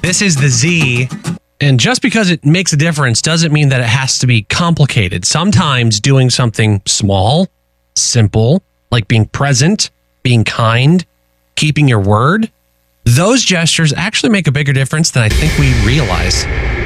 This is the Z. And just because it makes a difference doesn't mean that it has to be complicated. Sometimes doing something small, simple, like being present, being kind, keeping your word, those gestures actually make a bigger difference than I think we realize.